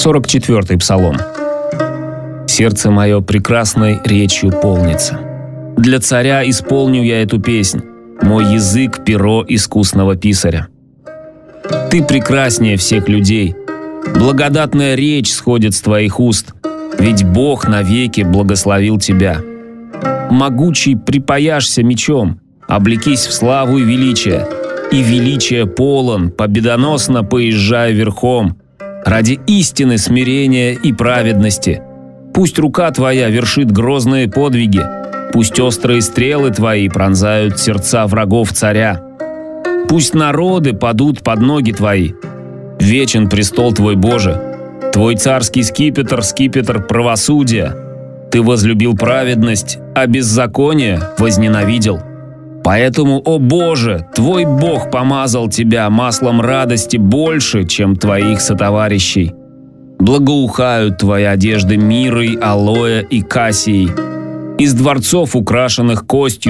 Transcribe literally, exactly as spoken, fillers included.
сорок четвёртый псалом. «Сердце мое прекрасной речью полнится. Для царя исполню я эту песнь, мой язык – перо искусного писаря. Ты прекраснее всех людей, благодатная речь сходит с твоих уст, ведь Бог навеки благословил тебя. Могучий припаяшься мечом, облекись в славу и величие, и величие полон, победоносно поезжай верхом, ради истины, смирения и праведности. Пусть рука твоя вершит грозные подвиги, пусть острые стрелы твои пронзают сердца врагов царя. Пусть народы падут под ноги твои. Вечен престол твой, Боже, твой царский скипетр, скипетр правосудия. Ты возлюбил праведность, а беззаконие возненавидел. Поэтому, о Боже, твой Бог помазал тебя маслом радости больше, чем твоих сотоварищей. Благоухают твои одежды мирой, алоэ и кассией. Из дворцов, украшенных костью,